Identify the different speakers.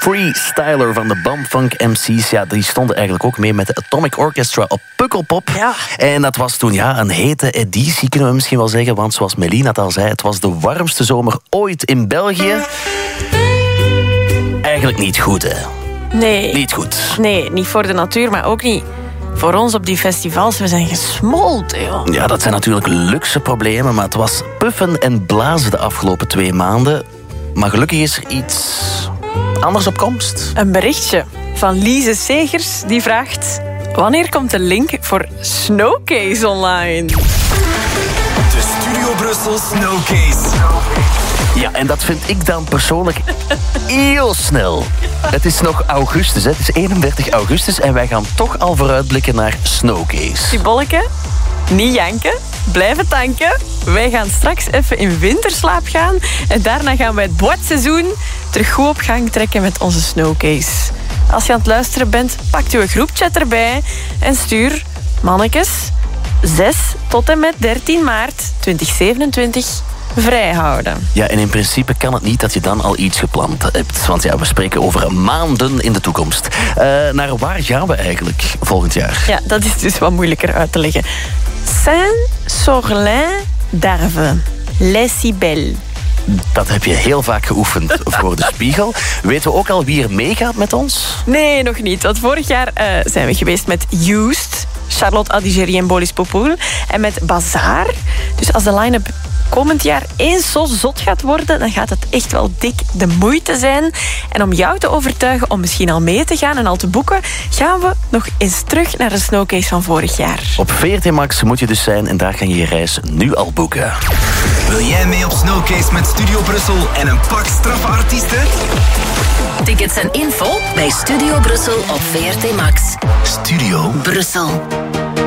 Speaker 1: freestyler van de Bumfunk MC's. Ja, die stonden eigenlijk ook mee met de Atomic Orchestra op Pukkelpop.
Speaker 2: Ja.
Speaker 1: En dat was toen een hete editie, kunnen we misschien wel zeggen. Want zoals Melina het al zei, het was de warmste zomer ooit in België. Eigenlijk niet goed, hè?
Speaker 2: Nee.
Speaker 1: Niet goed.
Speaker 2: Nee, niet voor de natuur, maar ook niet voor ons op die festivals. We zijn gesmolten, joh.
Speaker 1: Ja, dat zijn natuurlijk luxe problemen, maar het was puffen en blazen de afgelopen 2 maanden. Maar gelukkig is er iets anders op komst.
Speaker 2: Een berichtje van Lise Segers, die vraagt: wanneer komt de link voor Snowcase online?
Speaker 3: De Studio Brussel Snowcase.
Speaker 1: Ja, en dat vind ik dan persoonlijk heel snel. Het is nog augustus, hè. Het is 31 augustus en wij gaan toch al vooruitblikken naar Snowcase.
Speaker 2: Die bolleke, niet janken, blijven tanken. Wij gaan straks even in winterslaap gaan. En daarna gaan wij het boitseizoen terug goed op gang trekken met onze Snowcase. Als je aan het luisteren bent, pakt uw groepchat erbij en stuur, mannekes, 6 tot en met 13 maart 2027... vrijhouden.
Speaker 1: Ja, en in principe kan het niet dat je dan al iets gepland hebt. Want ja, we spreken over maanden in de toekomst. Naar waar gaan we eigenlijk volgend jaar?
Speaker 2: Ja, dat is dus wat moeilijker uit te leggen. Saint-Sorlin-d'Arve. Les Cybelles.
Speaker 1: Dat heb je heel vaak geoefend voor de spiegel. Weten we ook al wie er meegaat met ons?
Speaker 2: Nee, nog niet. Want vorig jaar zijn we geweest met Used, Charlotte Adigéry en Bolis Popoul. En met Bazaar. Dus als de line-up komend jaar eens zo zot gaat worden, dan gaat het echt wel dik de moeite zijn. En om jou te overtuigen om misschien al mee te gaan en al te boeken, gaan we nog eens terug naar de Snowcase van vorig jaar.
Speaker 1: Op VRT Max moet je dus zijn en daar kan je je reis nu al boeken.
Speaker 3: Wil jij mee op Snowcase met Studio Brussel en een pak straffe artiesten?
Speaker 4: Tickets en info bij Studio Brussel op VRT Max.
Speaker 3: Studio
Speaker 4: Brussel.